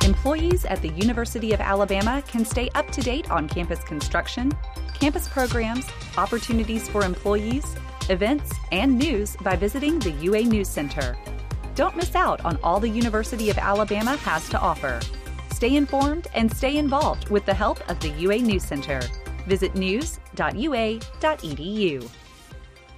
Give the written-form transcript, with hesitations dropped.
Employees at the University of Alabama can stay up to date on campus construction, campus programs, opportunities for employees, events, and news by visiting the UA News Center. Don't miss out on all the University of Alabama has to offer. Stay informed and stay involved with the help of the UA News Center. Visit news.ua.edu.